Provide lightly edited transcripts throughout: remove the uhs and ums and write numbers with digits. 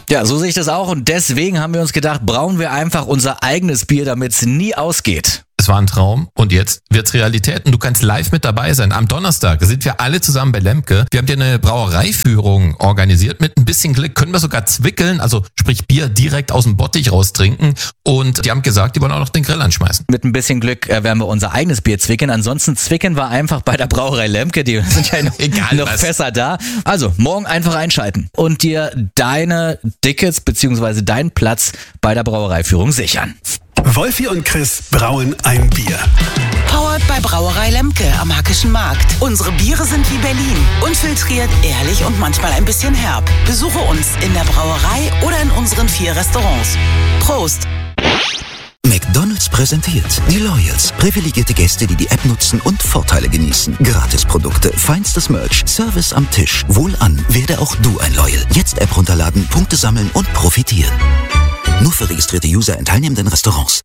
Ja, so sehe ich das auch und deswegen haben wir uns gedacht, brauen wir einfach unser eigenes Bier, damit es nie ausgeht. Es war ein Traum und jetzt wird's Realität und du kannst live mit dabei sein. Am Donnerstag sind wir alle zusammen bei Lemke. Wir haben dir eine Brauereiführung organisiert. Mit ein bisschen Glück können wir sogar zwickeln, also sprich Bier direkt aus dem Bottich raustrinken. Und die haben gesagt, die wollen auch noch den Grill anschmeißen. Mit ein bisschen Glück werden wir unser eigenes Bier zwickeln. Ansonsten zwicken wir einfach bei der Brauerei Lemke. Die sind ja noch Fässer da. Also morgen einfach einschalten und dir deine Tickets bzw. deinen Platz bei der Brauereiführung sichern. Wolfi und Chris brauen ein Bier. Powered bei Brauerei Lemke am Hackischen Markt. Unsere Biere sind wie Berlin. Unfiltriert, ehrlich und manchmal ein bisschen herb. Besuche uns in der Brauerei oder in unseren 4 Restaurants. Prost! McDonald's präsentiert die Loyals. Privilegierte Gäste, die die App nutzen und Vorteile genießen. Gratisprodukte, feinstes Merch, Service am Tisch. Wohlan, werde auch du ein Loyal. Jetzt App runterladen, Punkte sammeln und profitieren. Nur für registrierte User in teilnehmenden Restaurants.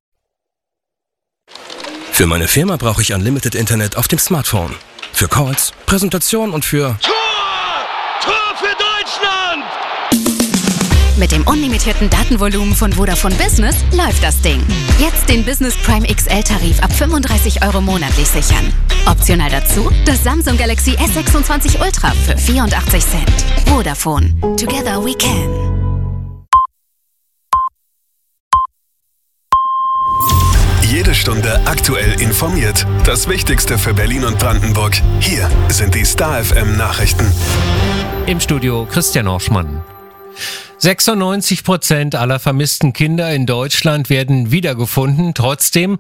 Für meine Firma brauche ich Unlimited Internet auf dem Smartphone. Für Calls, Präsentation und für... Tor für Deutschland! Mit dem unlimitierten Datenvolumen von Vodafone Business läuft das Ding. Jetzt den Business Prime XL-Tarif ab 35 € monatlich sichern. Optional dazu das Samsung Galaxy S26 Ultra für 84 Cent. Vodafone. Together we can. Jede Stunde aktuell informiert. Das Wichtigste für Berlin und Brandenburg. Hier sind die Star FM Nachrichten. Im Studio Christian Orschmann. 96% aller vermissten Kinder in Deutschland werden wiedergefunden. Trotzdem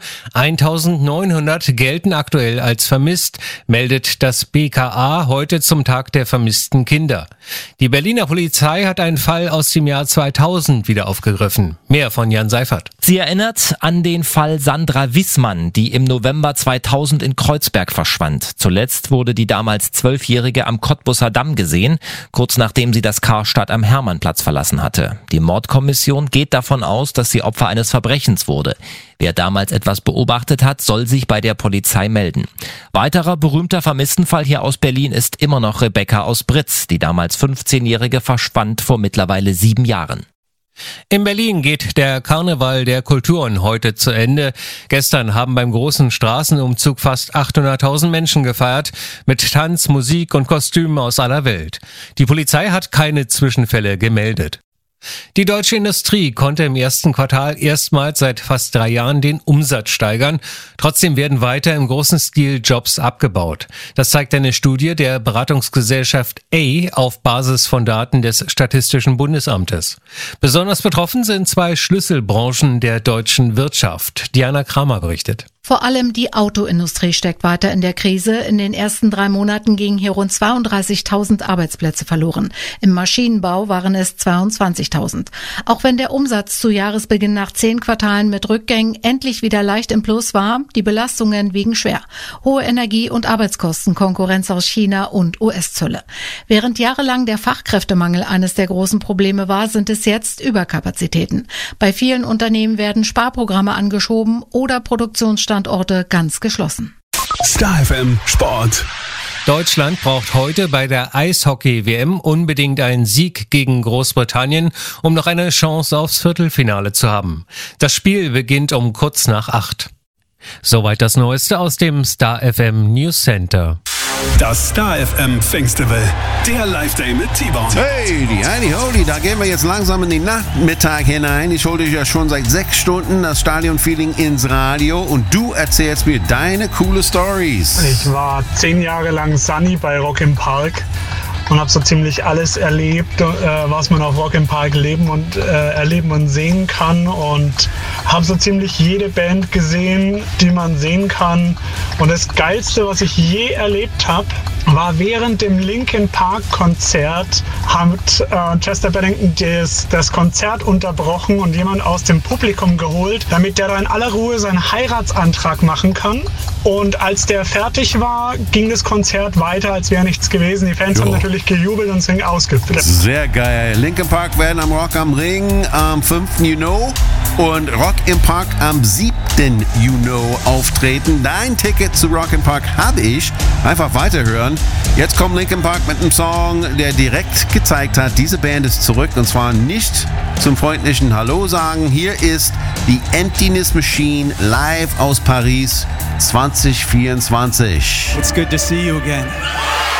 1900 gelten aktuell als vermisst, meldet das BKA heute zum Tag der vermissten Kinder. Die Berliner Polizei hat einen Fall aus dem Jahr 2000 wieder aufgegriffen. Mehr von Jan Seifert. Sie erinnert an den Fall Sandra Wissmann, die im November 2000 in Kreuzberg verschwand. Zuletzt wurde die damals 12-Jährige am Cottbusser Damm gesehen, kurz nachdem sie das Karstadt am Hermannplatz verlassen hatte. Die Mordkommission geht davon aus, dass sie Opfer eines Verbrechens wurde. Wer damals etwas beobachtet hat, soll sich bei der Polizei melden. Weiterer berühmter Vermisstenfall hier aus Berlin ist immer noch Rebecca aus Britz. Die damals 15-Jährige verschwand vor mittlerweile 7 Jahren. In Berlin geht der Karneval der Kulturen heute zu Ende. Gestern haben beim großen Straßenumzug fast 800.000 Menschen gefeiert, mit Tanz, Musik und Kostümen aus aller Welt. Die Polizei hat keine Zwischenfälle gemeldet. Die deutsche Industrie konnte im ersten Quartal erstmals seit fast 3 Jahren den Umsatz steigern. Trotzdem werden weiter im großen Stil Jobs abgebaut. Das zeigt eine Studie der Beratungsgesellschaft A auf Basis von Daten des Statistischen Bundesamtes. Besonders betroffen sind 2 Schlüsselbranchen der deutschen Wirtschaft. Diana Kramer berichtet. Vor allem die Autoindustrie steckt weiter in der Krise. In den ersten 3 Monaten gingen hier rund 32.000 Arbeitsplätze verloren. Im Maschinenbau waren es 22.000. Auch wenn der Umsatz zu Jahresbeginn nach 10 Quartalen mit Rückgängen endlich wieder leicht im Plus war, die Belastungen wiegen schwer. Hohe Energie- und Arbeitskosten, Konkurrenz aus China und US-Zölle. Während jahrelang der Fachkräftemangel eines der großen Probleme war, sind es jetzt Überkapazitäten. Bei vielen Unternehmen werden Sparprogramme angeschoben oder Produktionsstandorte ganz geschlossen. Star FM Sport. Deutschland braucht heute bei der Eishockey-WM unbedingt einen Sieg gegen Großbritannien, um noch eine Chance aufs Viertelfinale zu haben. Das Spiel beginnt um kurz nach 8. Soweit das Neueste aus dem Star FM News Center. Das Star FM Festival, der Live-Day mit T-Bone. Hey, die Heidi Holy, da gehen wir jetzt langsam in den Nachmittag hinein. Ich hole dich ja schon seit 6 Stunden das Stadion-Feeling ins Radio und du erzählst mir deine coole Stories. Ich war 10 Jahre lang Sunny bei Rock im Park und habe so ziemlich alles erlebt, was man auf Rock im Park erleben und sehen kann, und habe so ziemlich jede Band gesehen, die man sehen kann. Und das Geilste, was ich je erlebt habe, war während dem Linkin Park Konzert hat Chester Bennington das Konzert unterbrochen und jemand aus dem Publikum geholt, damit der da in aller Ruhe seinen Heiratsantrag machen kann. Und als der fertig war, ging das Konzert weiter, als wäre nichts gewesen. Die Fans haben natürlich gejubelt und sind ausgeflippt. Sehr geil. Linkin Park werden am Rock am Ring am 5. You know. und Rock im Park am 7. Juni auftreten. Dein Ticket zu Rock im Park habe ich. Einfach weiterhören. Jetzt kommt Linkin Park mit einem Song, der direkt gezeigt hat, diese Band ist zurück und zwar nicht zum freundlichen Hallo sagen. Hier ist die Emptiness Machine live aus Paris 2024. It's good to see you again.